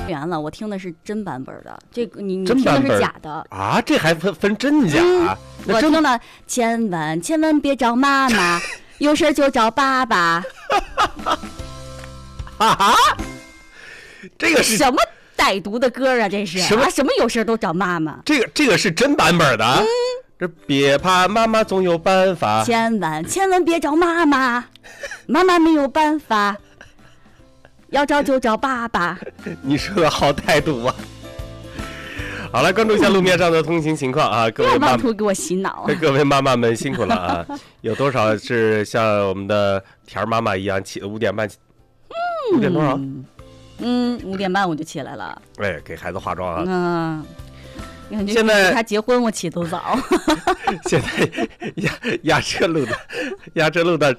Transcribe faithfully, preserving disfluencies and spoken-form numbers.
圆了，我听的是真版本的，这个你你听的是假的啊？这还分分真假？ 嗯、我听了，千万千万别找妈妈，有事就找爸爸。 啊？这个是什么歹毒的歌啊？这是什么、 啊、什么有事都找妈妈？ 这个这个是真版本的。嗯，这别怕，妈妈总有办法。 千万千万别找妈妈，妈妈没有办法。要找就找爸爸。 你说的好态度啊！好了，关注一下路面上的通行情况啊，各位妈妈，给我洗脑， 各位妈妈们辛苦了啊！有多少是像我们的田妈妈一样起五点半起？五点多少？ 嗯，五点半我就起来了。 哎，给孩子化妆啊。 嗯。 现在他结婚我起都早。 现在压压车路的压车路的